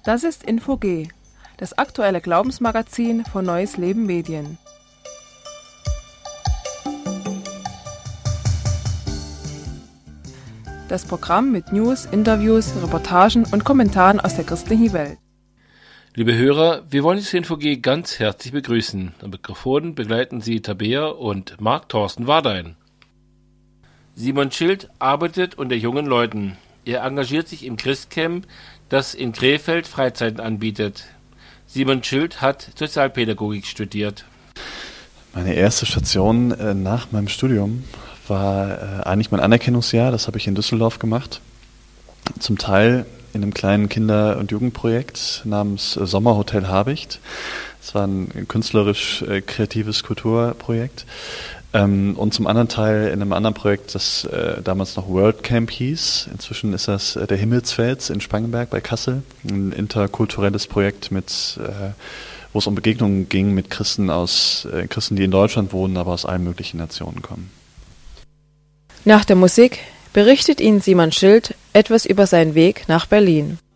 Das ist Info G, das aktuelle Glaubensmagazin von Neues Leben Medien. Das Programm mit News, Interviews, Reportagen und Kommentaren aus der christlichen Welt. Liebe Hörer, wir wollen Sie Info G ganz herzlich begrüßen. Am Mikrofon begleiten Sie Tabea und Marc Thorsten Wardein. Simon Schild arbeitet unter jungen Leuten. Er engagiert sich im Christcamp, das in Krefeld Freizeiten anbietet. Simon Schild hat Sozialpädagogik studiert. Meine erste Station nach meinem Studium war eigentlich mein Anerkennungsjahr. Das habe ich in Düsseldorf gemacht. Zum Teil in einem kleinen Kinder- und Jugendprojekt namens Sommerhotel Habicht. Das war ein künstlerisch-kreatives Kulturprojekt. Und zum anderen Teil in einem anderen Projekt, das damals noch World Camp hieß. Inzwischen ist das der Himmelsfels in Spangenberg bei Kassel. Ein interkulturelles Projekt, wo es um Begegnungen ging mit Christen, die in Deutschland wohnen, aber aus allen möglichen Nationen kommen. Nach der Musik berichtet Ihnen Simon Schild etwas über seinen Weg nach Berlin.